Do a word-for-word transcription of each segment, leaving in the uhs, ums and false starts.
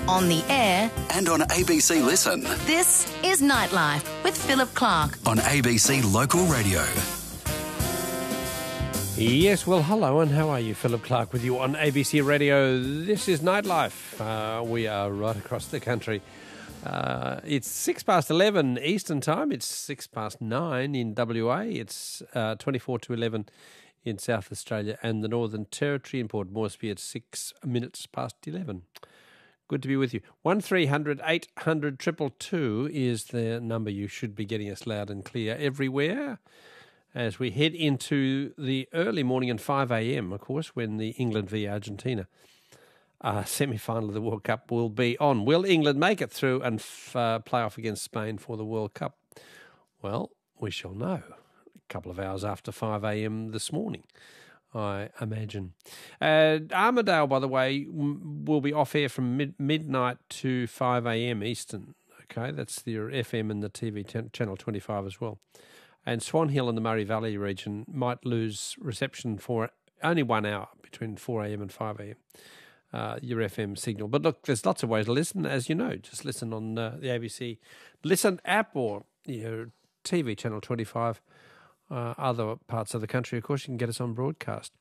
on the air, and on A B C Listen. This is Nightlife with Philip Clark on A B C Local Radio. Yes, well, hello, and how are you? Philip Clark with you on A B C Radio. This is Nightlife. Uh, we are right across the country. Uh, it's six past eleven Eastern Time. It's six past nine in W A. It's uh, twenty-four to eleven in South Australia and the Northern Territory. In Port Moresby, it's six minutes past eleven. Good to be with you. one three hundred eight hundred two two two is the number you should be getting us loud and clear everywhere as we head into the early morning and five a.m, of course, when the England v Argentina uh, semi-final of the World Cup will be on. Will England make it through and f- uh, play off against Spain for the World Cup? Well, we shall know a couple of hours after five a.m. this morning, I imagine. Uh, Armidale, by the way, m- will be off air from mid- midnight to five a.m. Eastern. Okay, that's your F M and the T V t- channel twenty-five as well. And Swan Hill and the Murray Valley region might lose reception for only one hour between four a.m. and five a.m. Uh, your F M signal. But look, there's lots of ways to listen, as you know. Just listen on uh, the A B C Listen app or your T V channel twenty-five. Uh, other parts of the country, of course, you can get us on broadcast.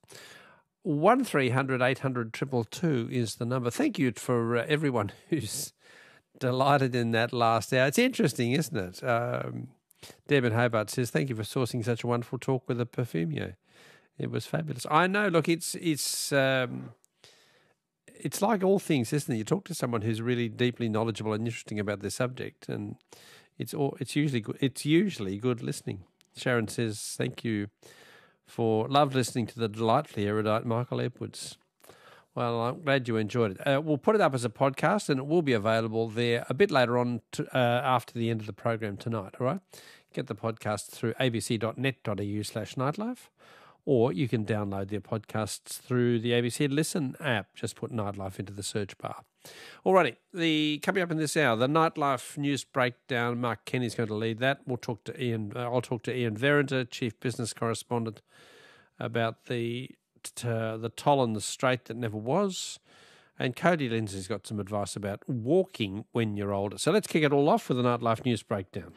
one three hundred eight hundred two two two is the number. Thank you for uh, everyone who's delighted in that last hour. It's interesting, isn't it? Um, Deb in Hobart says, thank you for sourcing such a wonderful talk with a perfumier. It was fabulous. I know, look, it's it's um, it's like all things, isn't it? You talk to someone who's really deeply knowledgeable and interesting about their subject, and it's all, it's usually good, it's usually good listening. Sharon says, thank you for love listening to the delightfully erudite Michael Edwards. Well, I'm glad you enjoyed it. Uh, we'll put it up as a podcast and it will be available there a bit later on to, uh, after the end of the program tonight, all right? Get the podcast through abc.net.au slash nightlife, or you can download their podcasts through the A B C Listen app. Just put Nightlife into the search bar. Alrighty, the coming up in this hour, the Nightlife News Breakdown. Mark Kenny's going to lead that. We'll talk to Ian. Uh, I'll talk to Ian Verenter, Chief Business Correspondent, about the uh, the toll on the straight that never was. And Cody Lindsay's got some advice about walking when you're older. So let's kick it all off with the Nightlife News Breakdown.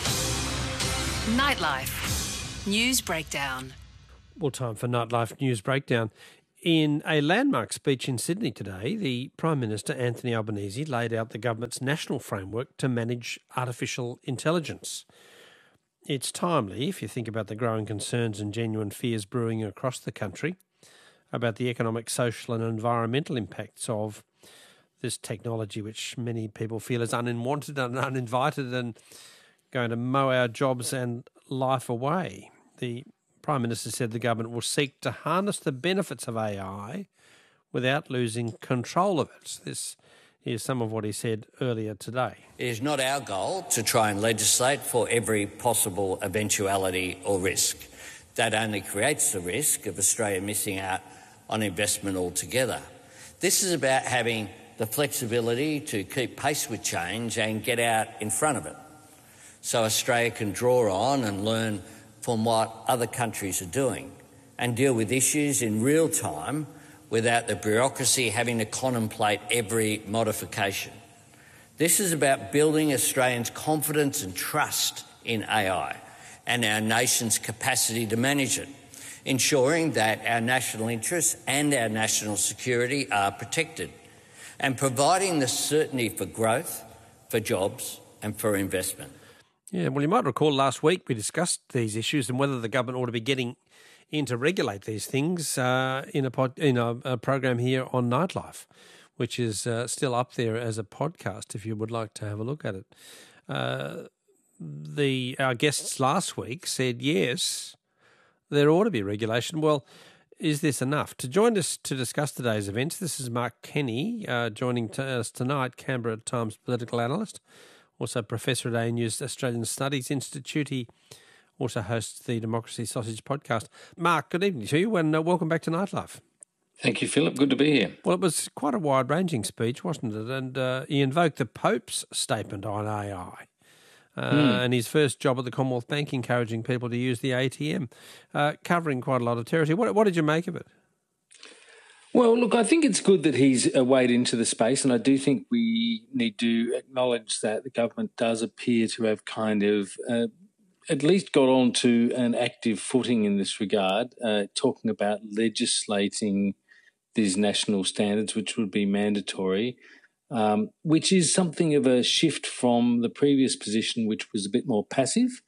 Nightlife News Breakdown. Well, time for Nightlife News Breakdown. In a landmark speech in Sydney today, the Prime Minister, Anthony Albanese, laid out the government's national framework to manage artificial intelligence. It's timely if you think about the growing concerns and genuine fears brewing across the country about the economic, social and environmental impacts of this technology, which many people feel is unwanted and uninvited and going to mow our jobs and life away. The Prime Minister said the government will seek to harness the benefits of A I without losing control of it. This is some of what he said earlier today. It is not our goal to try and legislate for every possible eventuality or risk. That only creates the risk of Australia missing out on investment altogether. This is about having the flexibility to keep pace with change and get out in front of it, so Australia can draw on and learn from what other countries are doing and deal with issues in real time without the bureaucracy having to contemplate every modification. This is about building Australians' confidence and trust in A I and our nation's capacity to manage it, ensuring that our national interests and our national security are protected, and providing the certainty for growth, for jobs and for investment. Yeah, well, you might recall last week we discussed these issues and whether the government ought to be getting in to regulate these things uh, in a pod, in a, a program here on Nightlife, which is uh, still up there as a podcast if you would like to have a look at it. Uh, the our guests last week said yes, there ought to be regulation. Well, is this enough? To join us to discuss today's events, this is Mark Kenny uh, joining t- us tonight, Canberra Times political analyst. Also Professor at A N U's Australian Studies Institute. He also hosts the Democracy Sausage podcast. Mark, good evening to you and uh, welcome back to Nightlife. Thank you, Philip. Good to be here. Well, it was quite a wide-ranging speech, wasn't it? And uh, he invoked the Pope's statement on A I uh, mm. and his first job at the Commonwealth Bank encouraging people to use the A T M, uh, covering quite a lot of territory. What, what did you make of it? Well, look, I think it's good that he's uh, weighed into the space, and I do think we need to acknowledge that the government does appear to have kind of uh, at least got on to an active footing in this regard, uh, talking about legislating these national standards, which would be mandatory, um, which is something of a shift from the previous position, which was a bit more passive.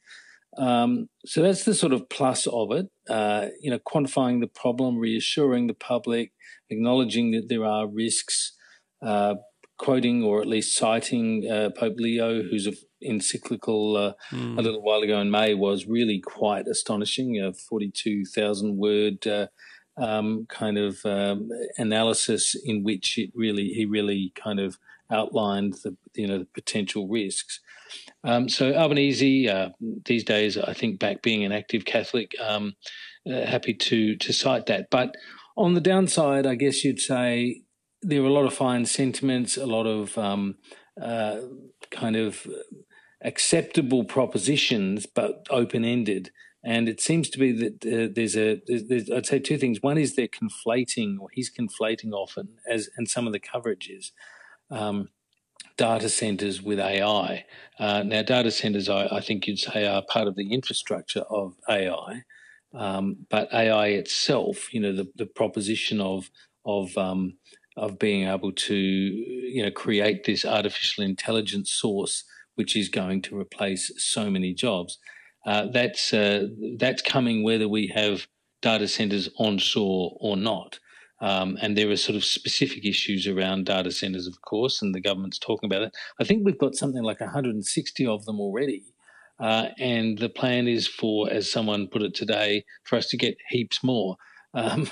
Um, so that's the sort of plus of it, uh, you know, quantifying the problem, reassuring the public, acknowledging that there are risks, uh, quoting or at least citing uh, Pope Leo, whose encyclical uh, mm. a little while ago in May was really quite astonishing, a forty-two thousand word uh, um, kind of um, analysis in which it really he really kind of outlined the you know the potential risks. Um, so Albanese, uh, these days, I think back being an active Catholic, um, uh, happy to to cite that. But on the downside, I guess you'd say there are a lot of fine sentiments, a lot of um, uh, kind of acceptable propositions, but open-ended. And it seems to be that uh, there's a, there's, there's, I'd say two things. One is they're conflating, or he's conflating often, as and some of the coverage is, um, data centres with A I. Uh, now, data centres, I, I think you'd say, are part of the infrastructure of A I. Um, but A I itself, you know, the, the proposition of of um, of being able to, you know, create this artificial intelligence source, which is going to replace so many jobs, uh, that's uh, that's coming whether we have data centres onshore or not. Um, and there are sort of specific issues around data centres, of course, and the government's talking about it. I think we've got something like one hundred sixty of them already. Uh, and the plan is for, as someone put it today, for us to get heaps more. Um,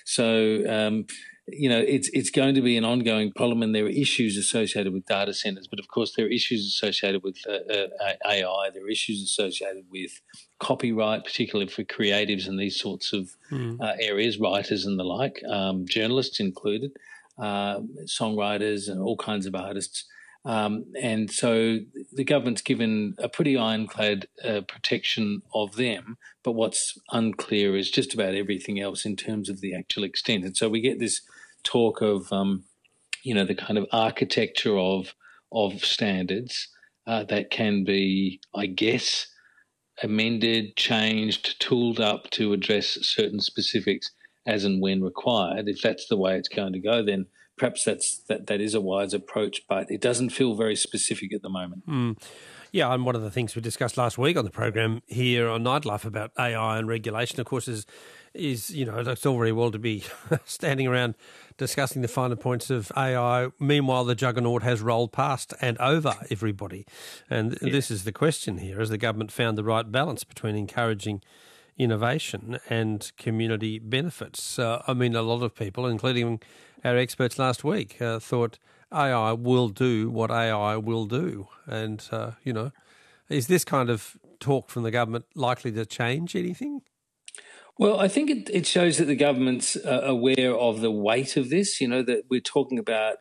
so, um, you know, it's it's going to be an ongoing problem, and there are issues associated with data centres. But, of course, there are issues associated with uh, uh, A I. There are issues associated with copyright, particularly for creatives and these sorts of mm. uh, areas, writers and the like, um, journalists included, uh, songwriters and all kinds of artists. Um, and so the government's given a pretty ironclad uh, protection of them, but what's unclear is just about everything else in terms of the actual extent. And so we get this talk of, um, you know, the kind of architecture of of standards uh, that can be, I guess, amended, changed, tooled up to address certain specifics as and when required. If that's the way it's going to go, then perhaps that's that, that is a wise approach, but it doesn't feel very specific at the moment. Mm. Yeah, and one of the things we discussed last week on the program here on Nightlife about A I and regulation, of course, is, is you know, it's all very well to be standing around discussing the finer points of A I. Meanwhile, the juggernaut has rolled past and over everybody. And yeah. This is the question here. Has the government found the right balance between encouraging innovation and community benefits? Uh, I mean, a lot of people, including our experts last week, uh, thought A I will do what A I will do. And, uh, you know, is this kind of talk from the government likely to change anything? Well, I think it, it shows that the government's uh, aware of the weight of this, you know, that we're talking about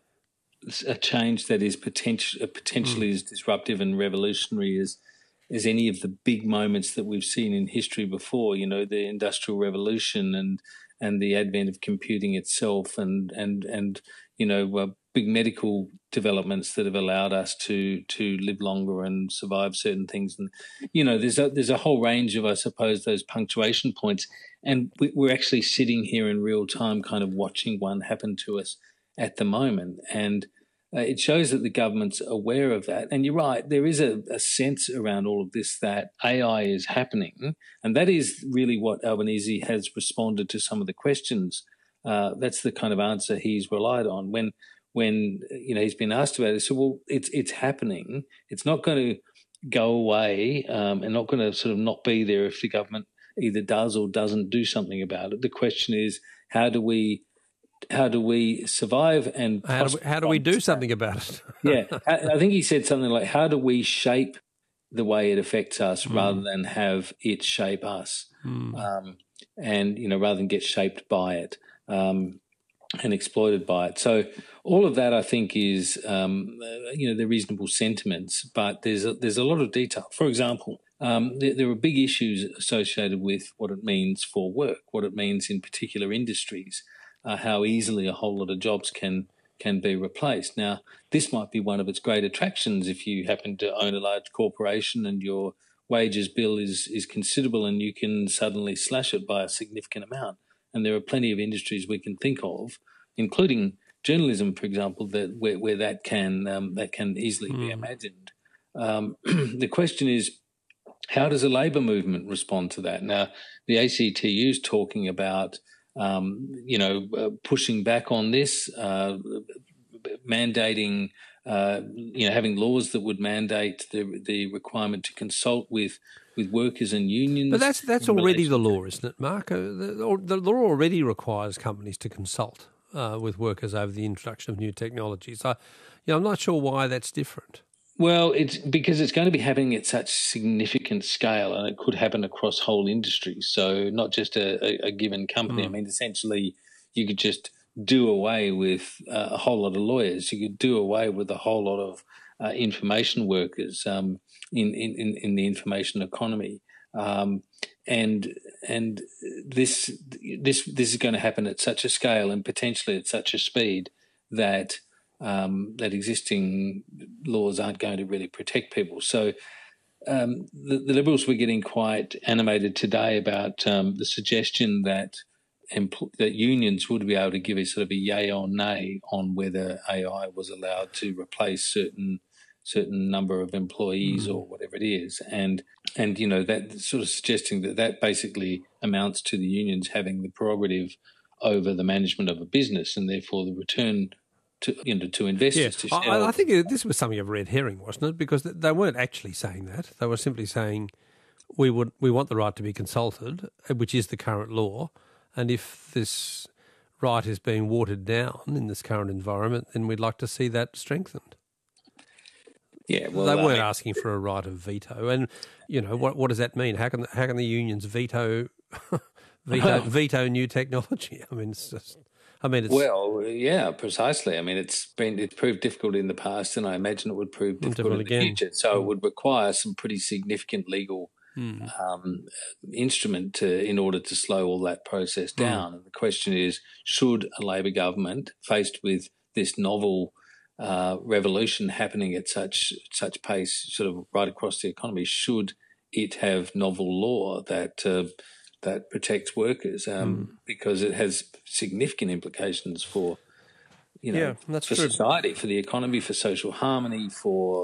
a change that is potential, potentially mm. as disruptive and revolutionary as as any of the big moments that we've seen in history before, you know, the Industrial Revolution and and the advent of computing itself and, and, and you know, uh, big medical developments that have allowed us to to live longer and survive certain things. And, you know, there's a, there's a whole range of, I suppose, those punctuation points. And we, we're actually sitting here in real time kind of watching one happen to us at the moment. And Uh, it shows that the government's aware of that. And you're right, there is a, a sense around all of this that A I is happening. And that is really what Albanese has responded to some of the questions. Uh, that's the kind of answer he's relied on. When, when you know, he's been asked about it, he said, well, it's, it's happening. It's not going to go away um, and not going to sort of not be there if the government either does or doesn't do something about it. The question is, how do we How do we survive and how do we, how do, we do something about it? Yeah, I think he said something like, how do we shape the way it affects us mm. rather than have it shape us? Mm. Um, and, you know, rather than get shaped by it um, and exploited by it. So all of that, I think, is, um, you know, the reasonable sentiments, but there's a, there's a lot of detail. For example, um, there, there are big issues associated with what it means for work, what it means in particular industries. uh, how easily a whole lot of jobs can can be replaced. Now, this might be one of its great attractions if you happen to own a large corporation and your wages bill is is considerable and you can suddenly slash it by a significant amount. And there are plenty of industries we can think of, including journalism, for example, that where, where that can um, that can easily mm. be imagined. Um, the question is, how does a labour movement respond to that? Now, the A C T U is talking about, um, you know, uh, pushing back on this, uh, mandating, uh, you know, having laws that would mandate the the requirement to consult with with workers and unions. But that's that's already the law, isn't it, Mark? Uh, the, the law already requires companies to consult uh, with workers over the introduction of new technologies. So, you know, I'm not sure why that's different. Well, it's because it's going to be happening at such significant scale, and it could happen across whole industries. So not just a, a, a given company. Mm. I mean, essentially, you could just do away with uh, a whole lot of lawyers. You could do away with a whole lot of uh, information workers um, in, in, in the information economy. Um, and and this this this is going to happen at such a scale and potentially at such a speed that Um, that existing laws aren't going to really protect people. So um, the, the Liberals were getting quite animated today about um, the suggestion that empl- that unions would be able to give a sort of a yay or nay on whether A I was allowed to replace certain certain number of employees mm. or whatever it is. And, and you know, that sort of suggesting that that basically amounts to the unions having the prerogative over the management of a business and therefore the return To, you know, to investors. Yeah. To I, I think this was something of a red herring, wasn't it? Because they weren't actually saying that. They were simply saying we would we want the right to be consulted, which is the current law, and if this right is being watered down in this current environment, then we'd like to see that strengthened. Yeah, well, they weren't I mean, asking for a right of veto, and you know what? What does that mean? How can how can the unions veto veto veto new technology? I mean, it's just. I mean, it's well, yeah, precisely. I mean, it's been it's proved difficult in the past, and I imagine it would prove difficult in the again. future. So mm. it would require some pretty significant legal mm. um, instrument to in order to slow all that process down. Mm. And the question is, should a Labor government, faced with this novel uh, revolution happening at such such pace, sort of right across the economy, should it have novel law that uh, that protects workers um, mm. because it has significant implications for, you know, yeah, that's for true. society, for the economy, for social harmony, for